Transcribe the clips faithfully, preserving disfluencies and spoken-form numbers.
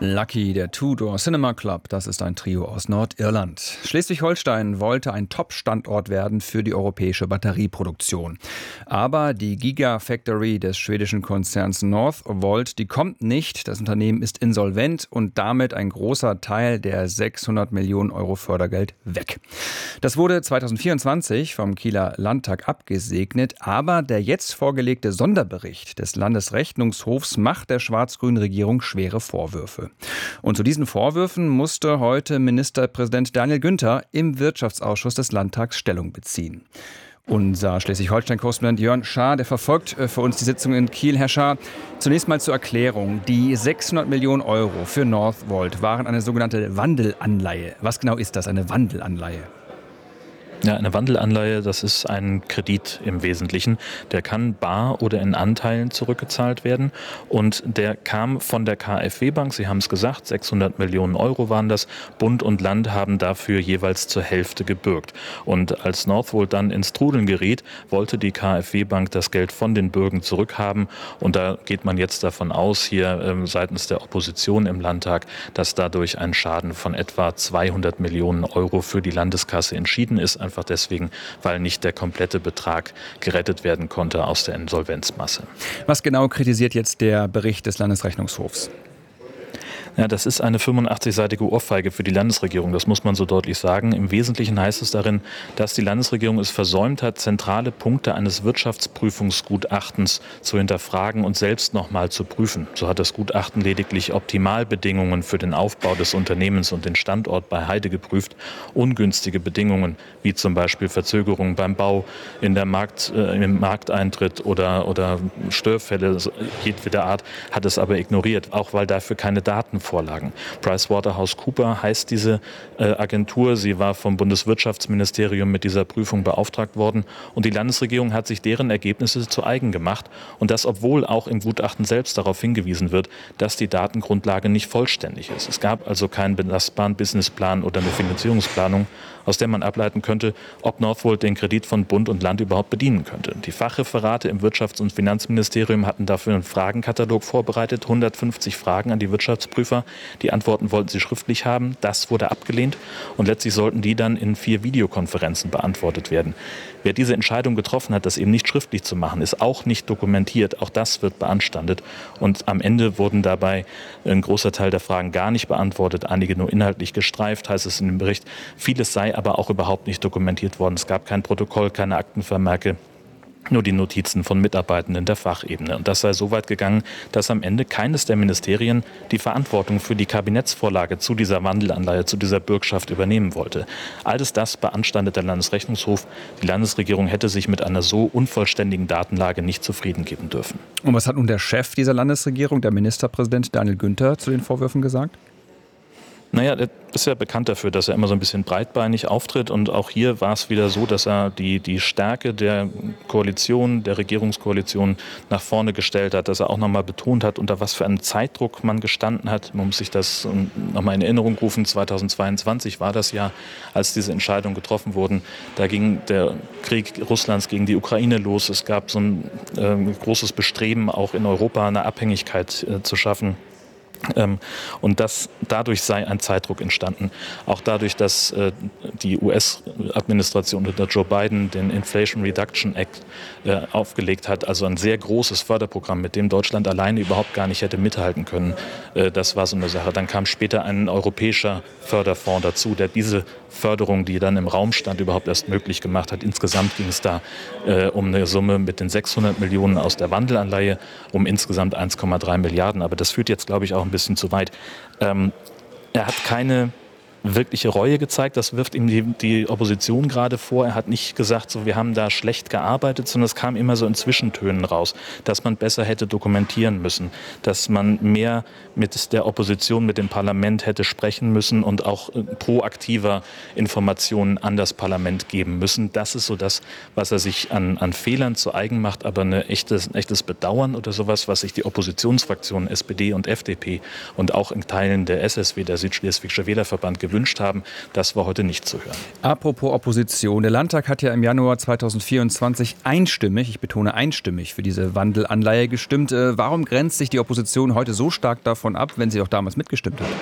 Lucky, der Tudor Cinema Club, das ist ein Trio aus Nordirland. Schleswig-Holstein wollte ein Top-Standort werden für die europäische Batterieproduktion. Aber die Gigafactory des schwedischen Konzerns Northvolt, die kommt nicht. Das Unternehmen ist insolvent und damit ein großer Teil der sechshundert Millionen Euro Fördergeld weg. Das wurde zweitausendvierundzwanzig vom Kieler Landtag abgesegnet, aber der jetzt vorgelegte Sonderbericht des Landesrechnungshofs macht der schwarz-grünen Regierung schwere Vorwürfe. Und zu diesen Vorwürfen musste heute Ministerpräsident Daniel Günther im Wirtschaftsausschuss des Landtags Stellung beziehen. Unser Schleswig-Holstein-Korrespondent Jörn Schaar, der verfolgt für uns die Sitzung in Kiel. Herr Schaar, zunächst mal zur Erklärung. Die sechshundert Millionen Euro für Northvolt waren eine sogenannte Wandelanleihe. Was genau ist das, eine Wandelanleihe? Ja, eine Wandelanleihe, das ist ein Kredit im Wesentlichen. Der kann bar oder in Anteilen zurückgezahlt werden. Und der kam von der KfW-Bank, Sie haben es gesagt, sechshundert Millionen Euro waren das. Bund und Land haben dafür jeweils zur Hälfte gebürgt. Und als Northvolt dann ins Trudeln geriet, wollte die KfW-Bank das Geld von den Bürgern zurückhaben. Und da geht man jetzt davon aus, hier äh, seitens der Opposition im Landtag, dass dadurch ein Schaden von etwa zweihundert Millionen Euro für die Landeskasse entschieden ist. Einfach deswegen, weil nicht der komplette Betrag gerettet werden konnte aus der Insolvenzmasse. Was genau kritisiert jetzt der Bericht des Landesrechnungshofs? Ja, das ist eine fünfundachtzig-seitige Ohrfeige für die Landesregierung, das muss man so deutlich sagen. Im Wesentlichen heißt es darin, dass die Landesregierung es versäumt hat, zentrale Punkte eines Wirtschaftsprüfungsgutachtens zu hinterfragen und selbst nochmal zu prüfen. So hat das Gutachten lediglich Optimalbedingungen für den Aufbau des Unternehmens und den Standort bei Heide geprüft. Ungünstige Bedingungen, wie zum Beispiel Verzögerungen beim Bau, in der Markt, äh, im Markteintritt oder, oder Störfälle jedweder Art, hat es aber ignoriert, auch weil dafür keine Daten vorlagen. PricewaterhouseCoopers heißt diese äh, Agentur. Sie war vom Bundeswirtschaftsministerium mit dieser Prüfung beauftragt worden. Und die Landesregierung hat sich deren Ergebnisse zu eigen gemacht. Und das, obwohl auch im Gutachten selbst darauf hingewiesen wird, dass die Datengrundlage nicht vollständig ist. Es gab also keinen belastbaren Businessplan oder eine Finanzierungsplanung, aus der man ableiten könnte, ob Northvolt den Kredit von Bund und Land überhaupt bedienen könnte. Die Fachreferate im Wirtschafts- und Finanzministerium hatten dafür einen Fragenkatalog vorbereitet, hundertfünfzig Fragen an die Wirtschaftsprüfer. Die Antworten wollten sie schriftlich haben. Das wurde abgelehnt und letztlich sollten die dann in vier Videokonferenzen beantwortet werden. Wer diese Entscheidung getroffen hat, das eben nicht schriftlich zu machen, ist auch nicht dokumentiert. Auch das wird beanstandet. Und am Ende wurden dabei ein großer Teil der Fragen gar nicht beantwortet, einige nur inhaltlich gestreift, heißt es in dem Bericht. Vieles sei aber auch überhaupt nicht dokumentiert worden. Es gab kein Protokoll, keine Aktenvermerke. Nur die Notizen von Mitarbeitenden der Fachebene. Und das sei so weit gegangen, dass am Ende keines der Ministerien die Verantwortung für die Kabinettsvorlage zu dieser Wandelanleihe, zu dieser Bürgschaft übernehmen wollte. Alles das beanstandet der Landesrechnungshof. Die Landesregierung hätte sich mit einer so unvollständigen Datenlage nicht zufrieden geben dürfen. Und was hat nun der Chef dieser Landesregierung, der Ministerpräsident Daniel Günther, zu den Vorwürfen gesagt? Naja, er ist ja bekannt dafür, dass er immer so ein bisschen breitbeinig auftritt. Und auch hier war es wieder so, dass er die, die Stärke der Koalition, der Regierungskoalition nach vorne gestellt hat, dass er auch nochmal betont hat, unter was für einem Zeitdruck man gestanden hat. Man muss sich das nochmal in Erinnerung rufen. zweitausendzweiundzwanzig war das Jahr, als diese Entscheidungen getroffen wurden. Da ging der Krieg Russlands gegen die Ukraine los. Es gab so ein äh, großes Bestreben, auch in Europa eine Abhängigkeit äh, zu schaffen. Und das, dadurch sei ein Zeitdruck entstanden. Auch dadurch, dass äh, die U S-Administration unter Joe Biden den Inflation Reduction Act äh, aufgelegt hat, also ein sehr großes Förderprogramm, mit dem Deutschland alleine überhaupt gar nicht hätte mithalten können. Äh, das war so eine Sache. Dann kam später ein europäischer Förderfonds dazu, der diese Förderung, die dann im Raum stand, überhaupt erst möglich gemacht hat. Insgesamt ging es da äh, um eine Summe mit den sechshundert Millionen aus der Wandelanleihe, um insgesamt eins Komma drei Milliarden. Aber das führt jetzt, glaube ich, auch ein bisschen zu weit. Ähm, er hat keine wirkliche Reue gezeigt. Das wirft ihm die, die Opposition gerade vor. Er hat nicht gesagt, so, wir haben da schlecht gearbeitet, sondern es kam immer so in Zwischentönen raus, dass man besser hätte dokumentieren müssen, dass man mehr mit der Opposition, mit dem Parlament hätte sprechen müssen und auch äh, proaktiver Informationen an das Parlament geben müssen. Das ist so das, was er sich an, an Fehlern zu eigen macht, aber eine echtes, ein echtes Bedauern oder sowas, was sich die Oppositionsfraktionen S P D und F D P und auch in Teilen der S S W, der Südschleswigsche Wählerverband, gewünscht gewünscht haben, das war heute nicht zu hören. Apropos Opposition. Der Landtag hat ja im Januar zweitausendvierundzwanzig einstimmig, ich betone einstimmig, für diese Wandelanleihe gestimmt. Warum grenzt sich die Opposition heute so stark davon ab, wenn sie auch damals mitgestimmt hat?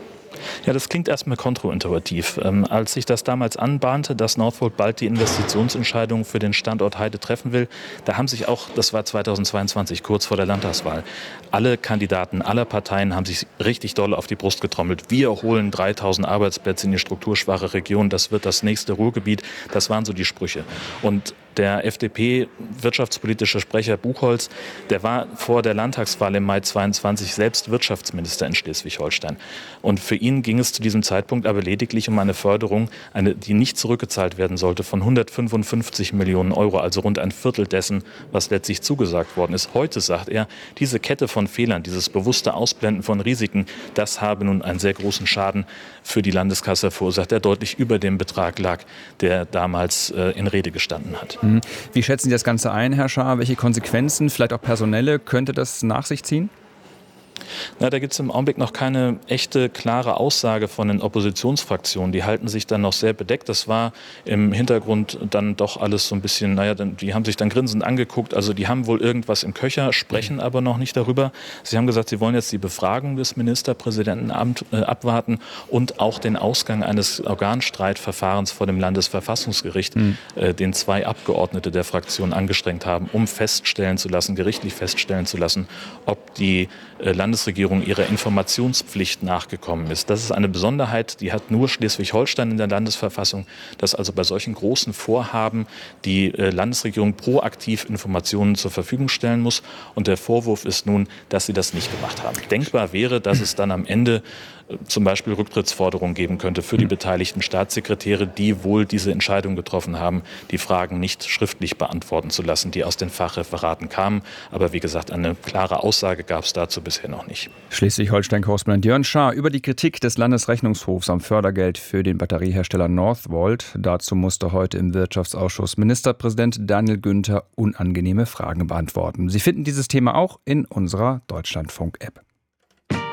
Ja, das klingt erstmal kontraintuitiv. Ähm, als sich das damals anbahnte, dass Northvolt bald die Investitionsentscheidung für den Standort Heide treffen will, da haben sich auch, das war zweitausendzweiundzwanzig, kurz vor der Landtagswahl, alle Kandidaten aller Parteien haben sich richtig doll auf die Brust getrommelt. Wir holen dreitausend Arbeitsplätze in die strukturschwache Region, das wird das nächste Ruhrgebiet. Das waren so die Sprüche. Und der F D P-wirtschaftspolitische Sprecher Buchholz, der war vor der Landtagswahl im Mai zweiundzwanzig selbst Wirtschaftsminister in Schleswig-Holstein. Und für ihn ging es zu diesem Zeitpunkt aber lediglich um eine Förderung, eine, die nicht zurückgezahlt werden sollte, von hundertfünfundfünfzig Millionen Euro, also rund ein Viertel dessen, was letztlich zugesagt worden ist. Heute sagt er, diese Kette von Fehlern, dieses bewusste Ausblenden von Risiken, das habe nun einen sehr großen Schaden für die Landeskasse verursacht, der deutlich über dem Betrag lag, der damals äh, in Rede gestanden hat. Wie schätzen Sie das Ganze ein, Herr Schaar? Welche Konsequenzen, vielleicht auch personelle, könnte das nach sich ziehen? Na, da gibt es im Augenblick noch keine echte, klare Aussage von den Oppositionsfraktionen. Die halten sich dann noch sehr bedeckt. Das war im Hintergrund dann doch alles so ein bisschen, naja, die haben sich dann grinsend angeguckt. Also die haben wohl irgendwas im Köcher, sprechen aber noch nicht darüber. Sie haben gesagt, sie wollen jetzt die Befragung des Ministerpräsidenten abwarten und auch den Ausgang eines Organstreitverfahrens vor dem Landesverfassungsgericht, mhm. äh, den zwei Abgeordnete der Fraktion angestrengt haben, um feststellen zu lassen, gerichtlich feststellen zu lassen, ob die äh, Landesregierung ihrer Informationspflicht nachgekommen ist. Das ist eine Besonderheit, die hat nur Schleswig-Holstein in der Landesverfassung, dass also bei solchen großen Vorhaben die Landesregierung proaktiv Informationen zur Verfügung stellen muss. Und der Vorwurf ist nun, dass sie das nicht gemacht haben. Denkbar wäre, dass es dann am Ende zum Beispiel Rücktrittsforderungen geben könnte für die beteiligten Staatssekretäre, die wohl diese Entscheidung getroffen haben, die Fragen nicht schriftlich beantworten zu lassen, die aus den Fachreferaten kamen. Aber wie gesagt, eine klare Aussage gab es dazu bisher noch nicht. Schleswig-Holstein-Korrespondent Jörn Schaar über die Kritik des Landesrechnungshofs am Fördergeld für den Batteriehersteller Northvolt. Dazu musste heute im Wirtschaftsausschuss Ministerpräsident Daniel Günther unangenehme Fragen beantworten. Sie finden dieses Thema auch in unserer Deutschlandfunk-App.